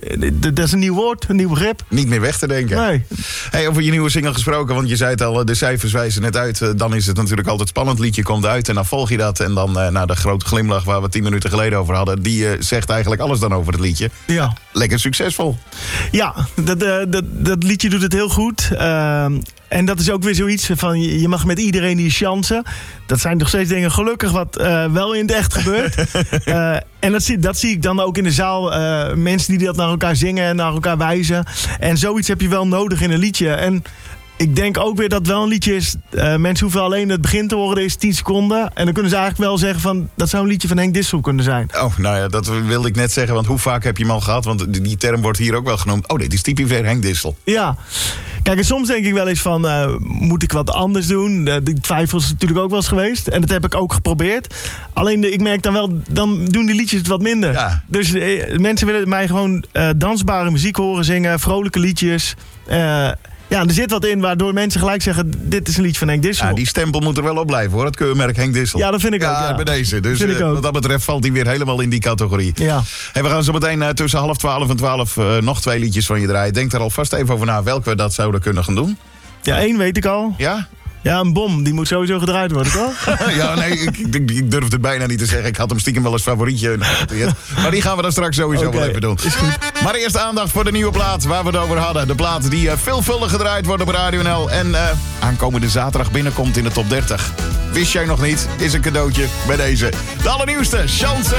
dat is een nieuw woord, een nieuw begrip. Niet meer weg te denken. Nee. Hey, over je nieuwe single gesproken, want je zei het al, de cijfers wijzen net uit. Dan is het natuurlijk altijd spannend. Liedje komt uit en dan volg je dat. En dan de grote glimlach waar we 10 minuten geleden over hadden. Die zegt eigenlijk alles dan over het liedje. Ja. Lekker succesvol. Ja, dat liedje doet het heel goed. En dat is ook weer zoiets van, je mag met iedereen die chansen. Dat zijn nog steeds dingen gelukkig wat wel in het echt gebeurt. En dat zie ik dan ook in de zaal. Mensen die dat naar elkaar zingen en naar elkaar wijzen. En zoiets heb je wel nodig in een liedje. En ik denk ook weer dat het wel een liedje is. Mensen hoeven alleen het begin te horen, is 10 seconden. En dan kunnen ze eigenlijk wel zeggen van, dat zou een liedje van Henk Dissel kunnen zijn. Oh, nou ja, dat wilde ik net zeggen. Want hoe vaak heb je hem al gehad? Want die term wordt hier ook wel genoemd. Oh, dit is typisch weer Henk Dissel. Ja. Kijk, en soms denk ik wel eens van, moet ik wat anders doen? Die twijfel is natuurlijk ook wel eens geweest. En dat heb ik ook geprobeerd. Alleen, ik merk dan wel, dan doen die liedjes het wat minder. Ja. Dus mensen willen mij gewoon dansbare muziek horen zingen, vrolijke liedjes. Ja, er zit wat in waardoor mensen gelijk zeggen, dit is een liedje van Henk Dissel. Ja, die stempel moet er wel op blijven, hoor. Het keurmerk Henk Dissel. Ja, dat vind ik ook. Ja, bij deze. Dus wat dat betreft valt hij weer helemaal in die categorie. Ja. Hey, we gaan zo meteen tussen 11:30 en 12 nog 2 liedjes van je draaien. Denk daar alvast even over na welke we dat zouden kunnen gaan doen. Ja, 1 weet ik al. Ja? Ja, een bom. Die moet sowieso gedraaid worden, toch? Ja, nee, ik durf het bijna niet te zeggen. Ik had hem stiekem wel als favorietje. Maar die gaan we dan straks sowieso wel even doen. Is goed. Maar eerst aandacht voor de nieuwe plaat waar we het over hadden. De plaat die veelvuldig gedraaid wordt op Radio NL. En aankomende zaterdag binnenkomt in de top 30. Wist jij nog niet? Is een cadeautje bij deze. De allernieuwste, Chance.